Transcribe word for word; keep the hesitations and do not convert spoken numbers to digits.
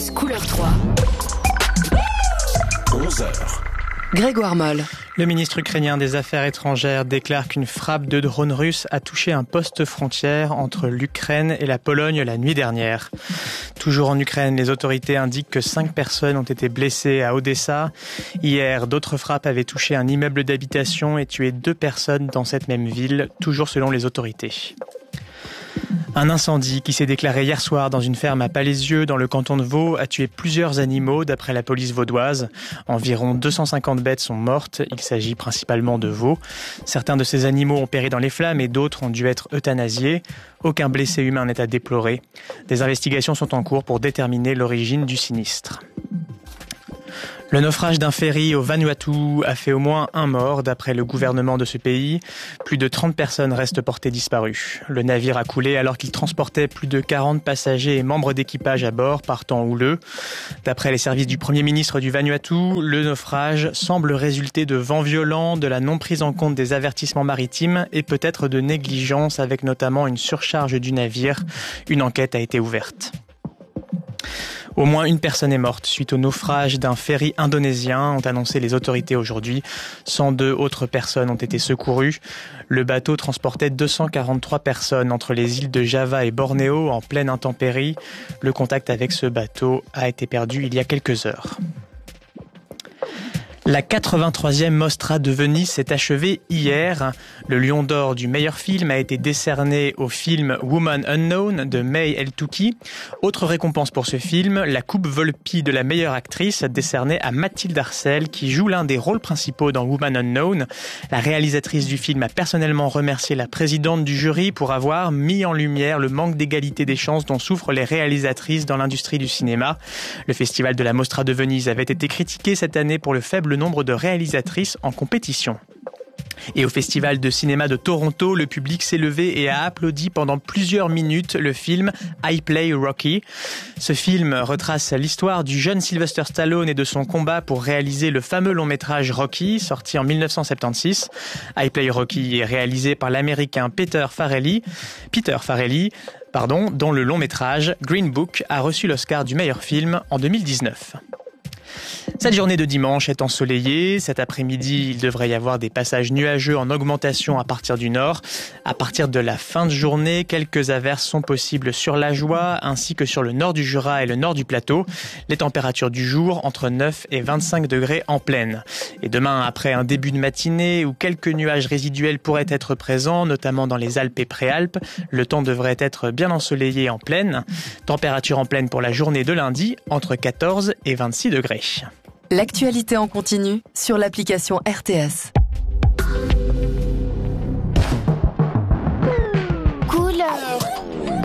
Couleur trois. onze heures. Grégoire Moll. Le ministre ukrainien des Affaires étrangères déclare qu'une frappe de drone russe a touché un poste frontière entre l'Ukraine et la Pologne la nuit dernière. Toujours en Ukraine, les autorités indiquent que cinq personnes ont été blessées à Odessa. Hier, d'autres frappes avaient touché un immeuble d'habitation et tué deux personnes dans cette même ville, toujours selon les autorités. Un incendie qui s'est déclaré hier soir dans une ferme à Palaisieux, dans le canton de Vaud, a tué plusieurs animaux d'après la police vaudoise. Environ deux cent cinquante bêtes sont mortes. Il s'agit principalement de veaux. Certains de ces animaux ont péri dans les flammes et d'autres ont dû être euthanasiés. Aucun blessé humain n'est à déplorer. Des investigations sont en cours pour déterminer l'origine du sinistre. Le naufrage d'un ferry au Vanuatu a fait au moins un mort d'après le gouvernement de ce pays. Plus de trente personnes restent portées disparues. Le navire a coulé alors qu'il transportait plus de quarante passagers et membres d'équipage à bord par temps houleux. D'après les services du Premier ministre du Vanuatu, le naufrage semble résulter de vents violents, de la non prise en compte des avertissements maritimes et peut-être de négligence avec notamment une surcharge du navire. Une enquête a été ouverte. Au moins une personne est morte suite au naufrage d'un ferry indonésien, ont annoncé les autorités aujourd'hui. cent deux autres personnes ont été secourues. Le bateau transportait deux cent quarante-trois personnes entre les îles de Java et Bornéo en pleine intempérie. Le contact avec ce bateau a été perdu il y a quelques heures. La quatre-vingt-troisième Mostra de Venise s'est achevée hier. Le Lion d'Or du meilleur film a été décerné au film Woman Unknown de May El-Touki. Autre récompense pour ce film, la Coupe Volpi de la meilleure actrice décernée à Mathilde Arcel qui joue l'un des rôles principaux dans Woman Unknown. La réalisatrice du film a personnellement remercié la présidente du jury pour avoir mis en lumière le manque d'égalité des chances dont souffrent les réalisatrices dans l'industrie du cinéma. Le festival de la Mostra de Venise avait été critiqué cette année pour le faible nombre de réalisatrices en compétition. Et au Festival de cinéma de Toronto, le public s'est levé et a applaudi pendant plusieurs minutes le film I Play Rocky. Ce film retrace l'histoire du jeune Sylvester Stallone et de son combat pour réaliser le fameux long-métrage Rocky, sorti en dix-neuf cent soixante-seize. I Play Rocky est réalisé par l'Américain Peter Farrelly, Peter Farrelly, pardon, dont le long-métrage Green Book a reçu l'Oscar du meilleur film en deux mille dix-neuf. Cette journée de dimanche est ensoleillée. Cet après-midi, il devrait y avoir des passages nuageux en augmentation à partir du nord. À partir de la fin de journée, quelques averses sont possibles sur la Joie ainsi que sur le nord du Jura et le nord du plateau. Les températures du jour entre neuf et vingt-cinq degrés en plaine. Et demain, après un début de matinée où quelques nuages résiduels pourraient être présents, notamment dans les Alpes et Préalpes, le temps devrait être bien ensoleillé en plaine. Température en plaine pour la journée de lundi, entre quatorze et vingt-six degrés. L'actualité en continu sur l'application R T S.